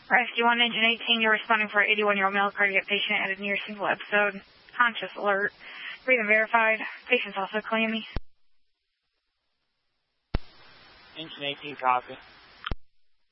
Rescue 1, Engine 18, you're responding for an 81-year-old male cardiac patient at a near single episode. Conscious alert. Breathing verified. Patient's also clammy. Engine 18, copy.